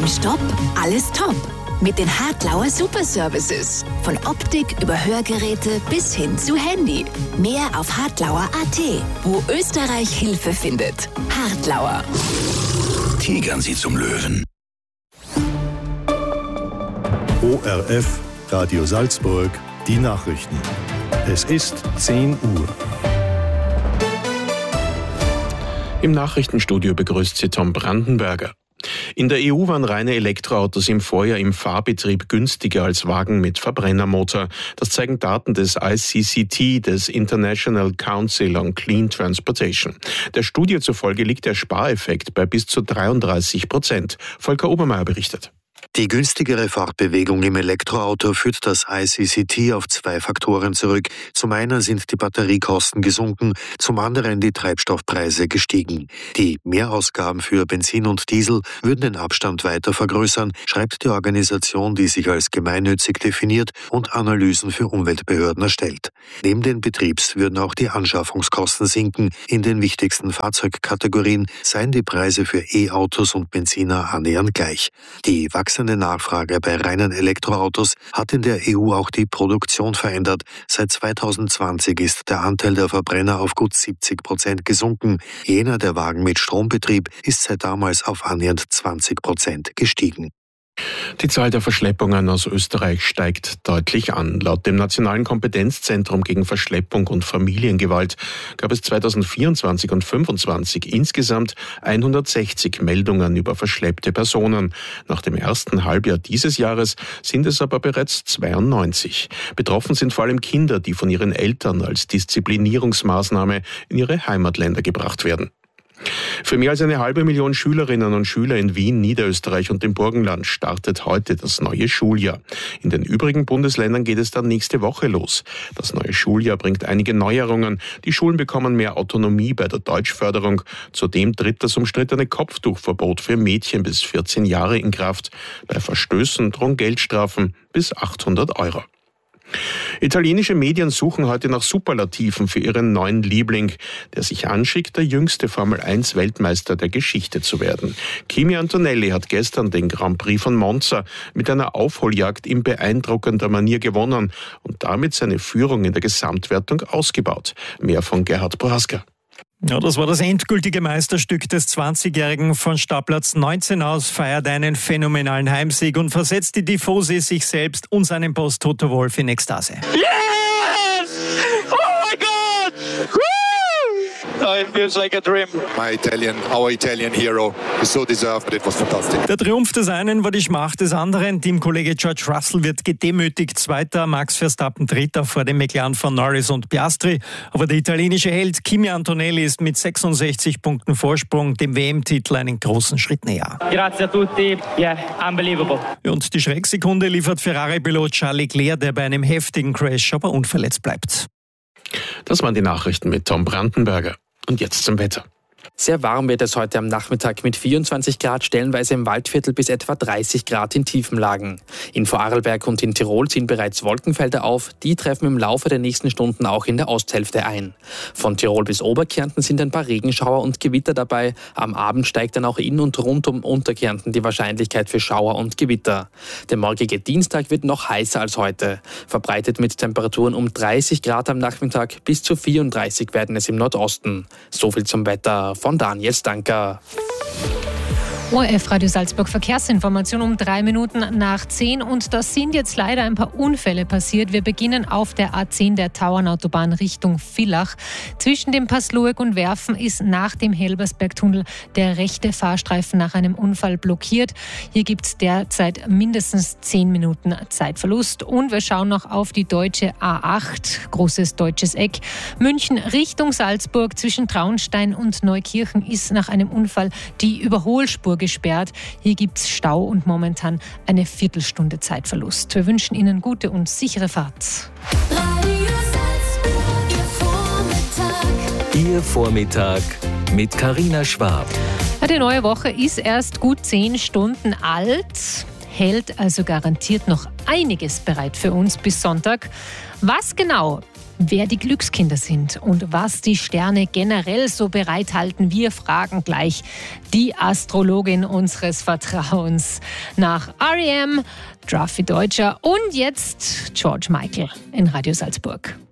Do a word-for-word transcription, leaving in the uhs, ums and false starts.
Im Stopp alles top. Mit den Hartlauer Superservices. Von Optik über Hörgeräte bis hin zu Handy. Mehr auf hartlauer punkt at, wo Österreich Hilfe findet. Hartlauer. Tigern Sie zum Löwen. O R F, Radio Salzburg, die Nachrichten. Es ist zehn Uhr. Im Nachrichtenstudio begrüßt Sie Tom Brandenberger. In der E U waren reine Elektroautos im Vorjahr im Fahrbetrieb günstiger als Wagen mit Verbrennermotor. Das zeigen Daten des I C C T, des International Council on Clean Transportation. Der Studie zufolge liegt der Spareffekt bei bis zu dreiunddreißig Prozent. Volker Obermeier berichtet. Die günstigere Fahrtbewegung im Elektroauto führt das I C C T auf zwei Faktoren zurück. Zum einen sind die Batteriekosten gesunken, zum anderen die Treibstoffpreise gestiegen. Die Mehrausgaben für Benzin und Diesel würden den Abstand weiter vergrößern, schreibt die Organisation, die sich als gemeinnützig definiert und Analysen für Umweltbehörden erstellt. Neben den Betriebs würden auch die Anschaffungskosten sinken. In den wichtigsten Fahrzeugkategorien seien die Preise für E-Autos und Benziner annähernd gleich. Die wachsende Nachfrage bei reinen Elektroautos hat in der E U auch die Produktion verändert. Seit zweitausendzwanzig ist der Anteil der Verbrenner auf gut siebzig Prozent gesunken. Jener der Wagen mit Strombetrieb ist seit damals auf annähernd zwanzig Prozent gestiegen. Die Zahl der Verschleppungen aus Österreich steigt deutlich an. Laut dem Nationalen Kompetenzzentrum gegen Verschleppung und Familiengewalt gab es zweitausendvierundzwanzig und zweitausendfünfundzwanzig insgesamt hundertsechzig Meldungen über verschleppte Personen. Nach dem ersten Halbjahr dieses Jahres sind es aber bereits zweiundneunzig. Betroffen sind vor allem Kinder, die von ihren Eltern als Disziplinierungsmaßnahme in ihre Heimatländer gebracht werden. Für mehr als eine halbe Million Schülerinnen und Schüler in Wien, Niederösterreich und dem Burgenland startet heute das neue Schuljahr. In den übrigen Bundesländern geht es dann nächste Woche los. Das neue Schuljahr bringt einige Neuerungen. Die Schulen bekommen mehr Autonomie bei der Deutschförderung. Zudem tritt das umstrittene Kopftuchverbot für Mädchen bis vierzehn Jahre in Kraft. Bei Verstößen drohen Geldstrafen bis achthundert Euro. Italienische Medien suchen heute nach Superlativen für ihren neuen Liebling, der sich anschickt, der jüngste Formel eins Weltmeister der Geschichte zu werden. Kimi Antonelli hat gestern den Grand Prix von Monza mit einer Aufholjagd in beeindruckender Manier gewonnen und damit seine Führung in der Gesamtwertung ausgebaut. Mehr von Gerhard Prohaska. Ja, das war das endgültige Meisterstück des zwanzigjährigen. Von Startplatz neunzehn aus feiert einen phänomenalen Heimsieg und versetzt die Tifosi, sich selbst und seinen Boss Toto Wolff in Ekstase. Yes! Oh my God! Woo! Oh, it feels like a dream. My Italian, our Italian hero is so deserved, but it was fantastic. Der Triumph des einen war die Schmach des anderen. Teamkollege George Russell wird gedemütigt. Zweiter, Max Verstappen Dritter vor dem McLaren von Norris und Piastri. Aber der italienische Held Kimi Antonelli ist mit sechsundsechzig Punkten Vorsprung dem W M-Titel einen großen Schritt näher. Grazie a tutti. Yeah, unbelievable. Und die Schrecksekunde liefert Ferrari-Pilot Charles Leclerc, der bei einem heftigen Crash aber unverletzt bleibt. Das waren die Nachrichten mit Tom Brandenberger. Und jetzt zum Wetter. Sehr warm wird es heute am Nachmittag mit vierundzwanzig Grad, stellenweise im Waldviertel bis etwa dreißig Grad in Tiefenlagen. In Vorarlberg und in Tirol ziehen bereits Wolkenfelder auf, die treffen im Laufe der nächsten Stunden auch in der Osthälfte ein. Von Tirol bis Oberkärnten sind ein paar Regenschauer und Gewitter dabei. Am Abend steigt dann auch in und rund um Unterkärnten die Wahrscheinlichkeit für Schauer und Gewitter. Der morgige Dienstag wird noch heißer als heute. Verbreitet mit Temperaturen um dreißig Grad am Nachmittag, bis zu vierunddreißig werden es im Nordosten. So viel zum Wetter von Daniel Stanker. O R F Radio Salzburg Verkehrsinformation um drei Minuten nach zehn und da sind jetzt leider ein paar Unfälle passiert. Wir beginnen auf der A zehn der Tauernautobahn Richtung Villach. Zwischen dem Pass Loeck und Werfen ist nach dem Helbersbergtunnel der rechte Fahrstreifen nach einem Unfall blockiert. Hier gibt es derzeit mindestens zehn Minuten Zeitverlust und wir schauen noch auf die deutsche A acht, großes deutsches Eck. München Richtung Salzburg zwischen Traunstein und Neukirchen ist nach einem Unfall die Überholspur gesperrt. Hier gibt es Stau und momentan eine Viertelstunde Zeitverlust. Wir wünschen Ihnen gute und sichere Fahrt. Ihr Vormittag mit Carina Schwab. Die neue Woche ist erst gut zehn Stunden alt, hält also garantiert noch einiges bereit für uns bis Sonntag. Was genau wer die Glückskinder sind und was die Sterne generell so bereithalten. Wir fragen gleich die Astrologin unseres Vertrauens nach R E M, Drafi Deutscher und jetzt George Michael in Radio Salzburg.